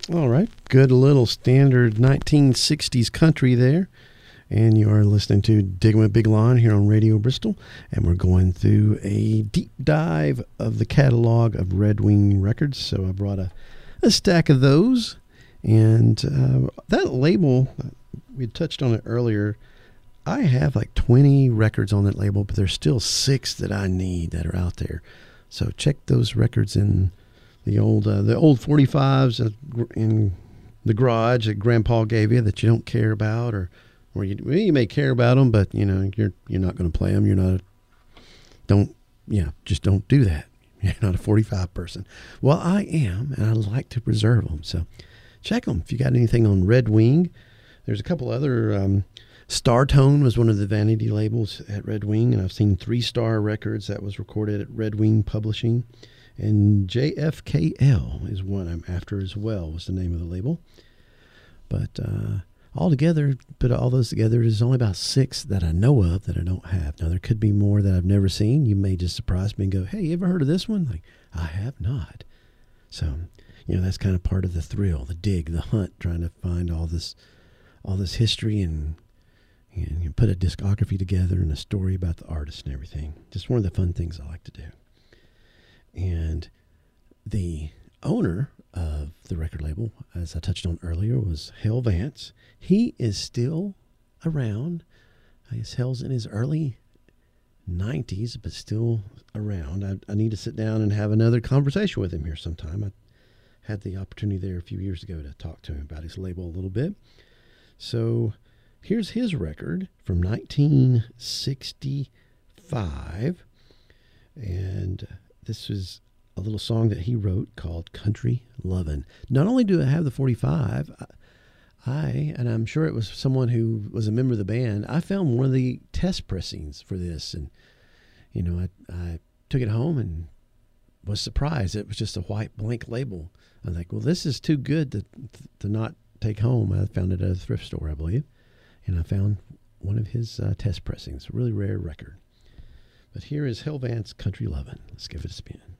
All right. Good little standard 1960s country there. And you are listening to Digging with Big Lon here on Radio Bristol. And we're going through a deep dive of the catalog of Red Wing records. So I brought a stack of those. And that label, we touched on it earlier. I have like 20 records on that label, but there's still 6 that I need that are out there. So check those records in the old 45s in the garage that Grandpa gave you that you don't care about, or you may care about them, but you're not going to play them. Just don't do that. You're not a 45 person. Well, I am, and I like to preserve them. So check them if you got anything on Red Wing. There's a couple other. Startone was one of the vanity labels at Red Wing, and I've seen 3 Star Records that was recorded at Red Wing Publishing. And JFKL is one I'm after as well, was the name of the label. But all together, put all those together, there's only about 6 that I know of that I don't have. Now, there could be more that I've never seen. You may just surprise me and go, hey, you ever heard of this one? Like, I have not. So, that's kind of part of the thrill, the dig, the hunt, trying to find all this history and you put a discography together and a story about the artist and everything. Just one of the fun things I like to do. And the owner of the record label, as I touched on earlier, was Hal Vance. He is still around. I guess Hal's in his early 90s, but still around. I need to sit down and have another conversation with him here sometime. I had the opportunity there a few years ago to talk to him about his label a little bit. So here's his record from 1965. And this is a little song that he wrote called Country Lovin'. Not only do I have the 45, and I'm sure it was someone who was a member of the band, I found one of the test pressings for this. And, I took it home and was surprised. It was just a white blank label. I was like, well, this is too good to not take home. I found it at a thrift store, I believe. And I found one of his test pressings, a really rare record. But here is Hal Vance, Country Lovin'. Let's give it a spin.